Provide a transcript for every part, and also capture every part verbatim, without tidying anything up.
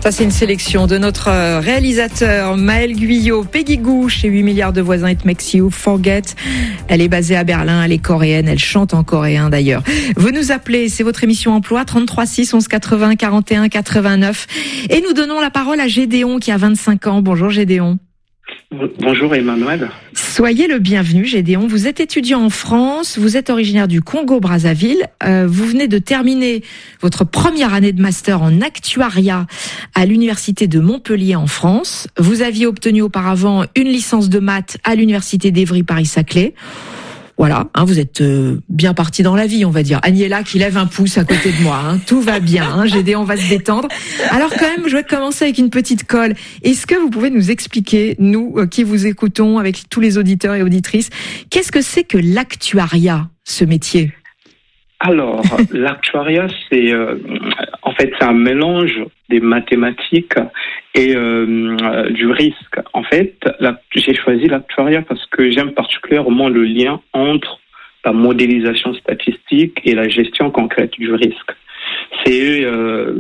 Ça, c'est une sélection de notre réalisateur Maël Guyot. Peggy Gou chez huit milliards de voisins, It Makes You Forget. Elle est basée à Berlin, elle est coréenne, elle chante en coréen d'ailleurs. Vous nous appelez, c'est votre émission Emploi, trente-trois six onze quatre-vingts quarante et un quatre-vingt-neuf. Et nous donnons la parole à Gédéon qui a vingt-cinq ans. Bonjour Gédéon. Bonjour Emmanuel. Soyez le bienvenu Gédéon. Vous êtes étudiant en France, vous êtes originaire du Congo-Brazzaville. Euh, vous venez de terminer votre première année de master en actuariat à l'université de Montpellier en France. Vous aviez obtenu auparavant une licence de maths à l'université d'Évry-Paris-Saclay. Voilà, hein, vous êtes euh, bien parti dans la vie, on va dire. Agnella qui lève un pouce à côté de moi, hein, tout va bien, hein, Gédéon, on va se détendre. Alors quand même, je vais commencer avec une petite colle. Est-ce que vous pouvez nous expliquer, nous euh, qui vous écoutons, avec tous les auditeurs et auditrices, qu'est-ce que c'est que l'actuariat, ce métier ? Alors, l'actuariat, c'est euh, en fait c'est un mélange des mathématiques et euh, du risque. En fait, la, j'ai choisi l'actuariat parce que j'aime particulièrement le lien entre la modélisation statistique et la gestion concrète du risque. C'est euh,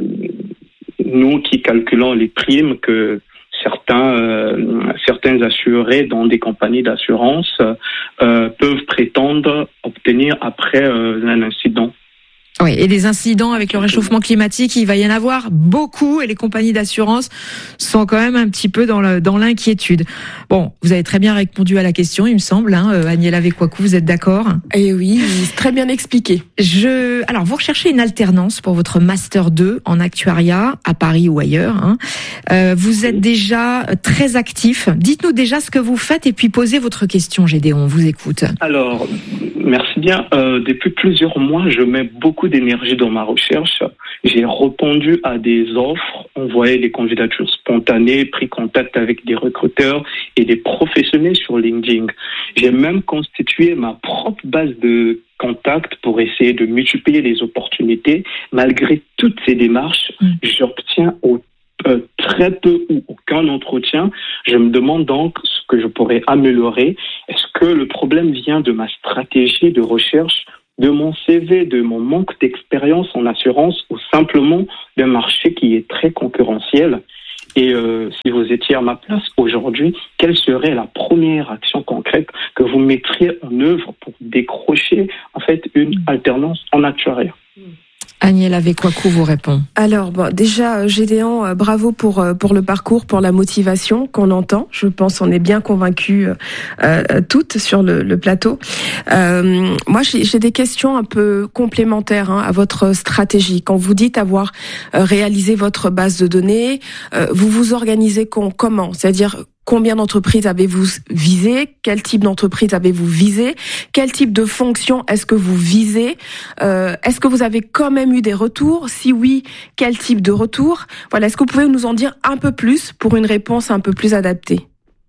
nous qui calculons les primes que certains euh, certains assurés dans des compagnies d'assurance euh, peuvent prétendre obtenir après euh, un incident. Oui, et des incidents avec le réchauffement climatique, il va y en avoir beaucoup et les compagnies d'assurance sont quand même un petit peu dans le, dans l'inquiétude. Bon, vous avez très bien répondu à la question, il me semble, hein, Agnella Vékouakou, vous êtes d'accord ? Eh oui, très bien expliqué. Je, alors, vous recherchez une alternance pour votre master deux en actuariat à Paris ou ailleurs. Hein. Euh, vous êtes déjà très actif. Dites-nous déjà ce que vous faites et puis posez votre question, Gédéon, on vous écoute. Alors, merci bien. Euh, depuis plusieurs mois, je mets beaucoup d'énergie dans ma recherche. J'ai répondu à des offres, envoyé des candidatures spontanées, pris contact avec des recruteurs et des professionnels sur LinkedIn. J'ai même constitué ma propre base de contacts pour essayer de multiplier les opportunités. Malgré toutes ces démarches, mmh. j'obtiens au Euh, très peu ou aucun entretien. Je me demande donc ce que je pourrais améliorer. Est-ce que le problème vient de ma stratégie de recherche, de mon C V, de mon manque d'expérience en assurance ou simplement d'un marché qui est très concurrentiel? Et euh, si vous étiez à ma place aujourd'hui, quelle serait la première action concrète que vous mettriez en œuvre pour décrocher en fait une alternance en actuariat? Agnella Vékouakou vous répond. Alors, bon, déjà, Gédéon, euh, bravo pour euh, pour le parcours, pour la motivation qu'on entend. Je pense on est bien convaincus euh, toutes sur le, le plateau. Euh, moi, j'ai, j'ai des questions un peu complémentaires hein, à votre stratégie. Quand vous dites avoir euh, réalisé votre base de données, euh, vous vous organisez con, comment ? C'est-à-dire combien d'entreprises avez-vous visé ? Quel type d'entreprise avez-vous visé ? Quel type de fonction est-ce que vous visez ? euh, Est-ce que vous avez quand même eu des retours ? Si oui, quel type de retour ? Voilà, est-ce que vous pouvez nous en dire un peu plus pour une réponse un peu plus adaptée ?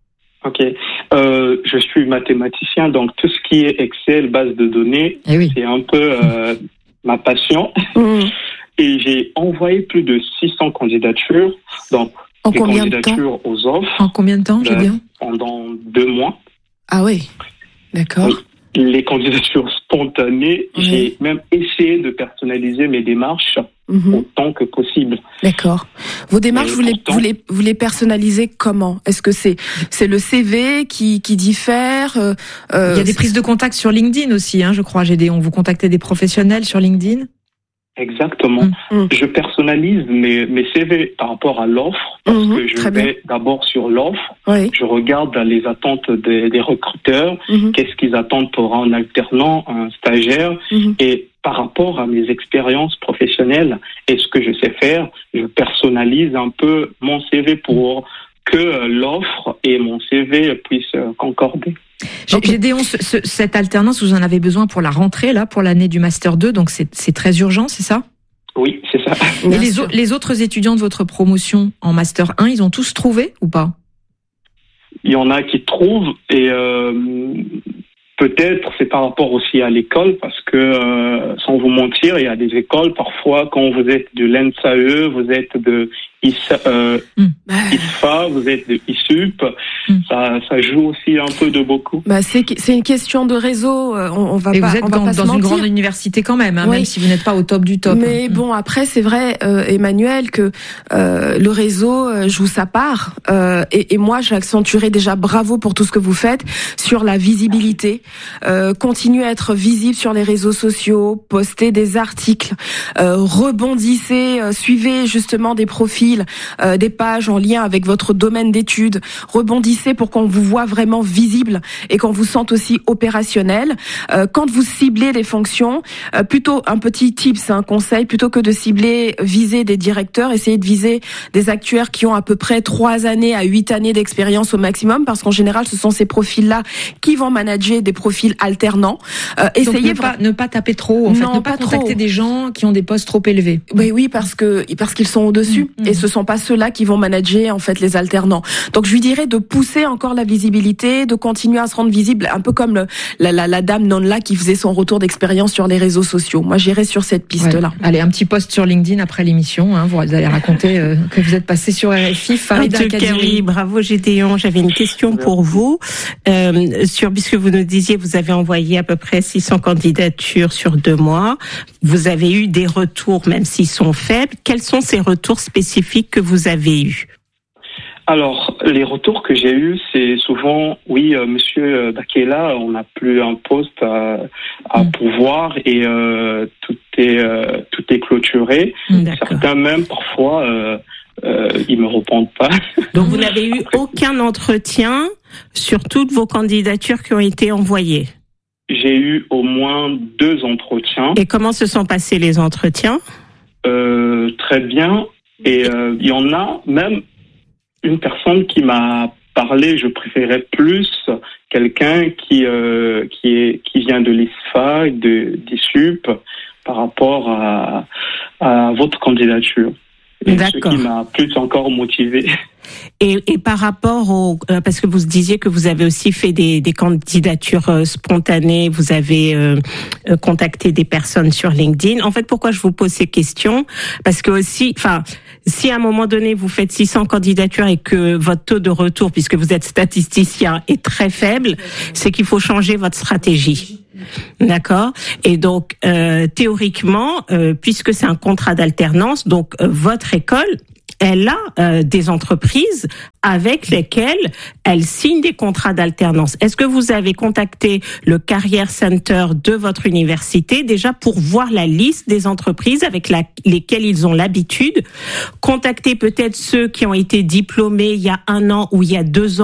Ok, euh, je suis mathématicien, donc tout ce qui est Excel, base de données, eh oui. c'est un peu euh, ma passion. Mmh. Et j'ai envoyé plus de six cents candidatures, donc en des combien de candidatures temps aux offres. En combien de temps, j'ai bien Pendant deux mois. Ah oui, d'accord. Oui. Les candidatures spontanées, oui. j'ai même essayé de personnaliser mes démarches mmh. autant que possible. D'accord. Vos démarches, vous, pourtant, les, vous, les, vous les personnalisez comment ? Est-ce que c'est, c'est le C V qui, qui diffère euh, Il y a des prises de contact sur LinkedIn aussi, hein, je crois, Gédéon. Vous contactez des professionnels sur LinkedIn ? Exactement. Mmh. Je personnalise mes, mes C V par rapport à l'offre parce mmh, que je vais bien. d'abord sur l'offre. Oui. Je regarde les attentes des, des recruteurs. Mmh. Qu'est-ce qu'ils attendent pour un alternant, un stagiaire. Mmh. Et par rapport à mes expériences professionnelles et ce que je sais faire, je personnalise un peu mon C V pour que l'offre et mon C V puissent concorder. Gédéon, ce, ce, cette alternance, vous en avez besoin pour la rentrée, là, pour l'année du Master deux, donc c'est, c'est très urgent, c'est ça ? Oui, c'est ça. Et les, o- les autres étudiants de votre promotion en Master un, ils ont tous trouvé ou pas ? Il y en a qui trouvent et euh, peut-être c'est par rapport aussi à l'école parce que, euh, sans vous mentir, il y a des écoles, parfois, quand vous êtes de l'E N S A E, vous êtes de I S, euh, mm. I S F A, vous êtes de I S U P, mm. ça, ça joue aussi un peu de beaucoup. Bah c'est, c'est une question de réseau, on, on va Et pas, vous êtes on va dans, pas se dans une mentir. grande université quand même, hein, oui. même si vous n'êtes pas au top du top. Mais mm. bon, après, c'est vrai, euh, Emmanuel, que euh, le réseau euh, joue sa part. Euh, et, et moi, j'accentuerai déjà bravo pour tout ce que vous faites sur la visibilité. Euh, continuez à être visible sur les réseaux sociaux, postez des articles, euh, rebondissez, euh, suivez justement des profils, euh, des pages en lien avec votre domaine d'études, rebondissez pour qu'on vous voit vraiment visible et qu'on vous sente aussi opérationnel. Euh, quand vous ciblez des fonctions, euh, plutôt un petit tips, un conseil, plutôt que de cibler, viser des directeurs, essayez de viser des actuaires qui ont à peu près trois années à huit années d'expérience au maximum, parce qu'en général, ce sont ces profils-là qui vont manager des profils alternants. Euh, essayez Donc, ne, pas, ne pas taper trop, en fait, non, ne pas, pas contacter trop. des gens qui ont des postes trop élevés. Oui, oui, parce que parce qu'ils sont au-dessus mmh, mmh. et ce sont pas ceux-là qui vont manager en fait les alternants. Donc je lui dirais de pousser encore la visibilité, de continuer à se rendre visible, un peu comme le, la, la, la dame Nonla qui faisait son retour d'expérience sur les réseaux sociaux. Moi, j'irais sur cette piste-là. Ouais. Allez, un petit post sur LinkedIn après l'émission. Hein, vous allez raconter euh, que vous êtes passé sur R F I. Farida Kadiri. Oui, bravo Gédéon. J'avais une question pour vous euh, sur puisque vous nous disiez vous avez envoyé à peu près six cents candidatures sur deux mois. Vous avez eu des retours, même s'ils sont faibles. Quels sont ces retours spécifiques que vous avez eus? Alors, les retours que j'ai eus, c'est souvent, oui, euh, monsieur Bakela, on n'a plus un poste à, à mmh. pouvoir et euh, tout est euh, tout est clôturé. Mmh, Certains même, parfois, euh, euh, ils me répondent pas. Donc, vous n'avez eu aucun entretien sur toutes vos candidatures qui ont été envoyées? J'ai eu au moins deux entretiens. Et comment se sont passés les entretiens? euh, Très bien. Et il euh, y en a même une personne qui m'a parlé, je préférais plus quelqu'un qui euh, qui est qui vient de l'I S F A, de d'I S U P, par rapport à, à votre candidature. Et D'accord. Ce qui m'a plus encore motivé. Et, et par rapport au, euh, parce que vous disiez que vous avez aussi fait des, des candidatures euh, spontanées, vous avez euh, euh, contacté des personnes sur LinkedIn. En fait, pourquoi je vous pose ces questions? Parce que aussi, enfin, si à un moment donné vous faites six cents candidatures et que votre taux de retour, puisque vous êtes statisticien, est très faible, c'est qu'il faut changer votre stratégie. D'accord. Et donc, euh, théoriquement, euh, puisque c'est un contrat d'alternance, donc euh, votre école, elle a euh, des entreprises avec lesquelles elle signe des contrats d'alternance. Est-ce que vous avez contacté le Career Center de votre université déjà pour voir la liste des entreprises avec la, lesquelles ils ont l'habitude? Contacter peut-être ceux qui ont été diplômés il y a un an ou il y a deux ans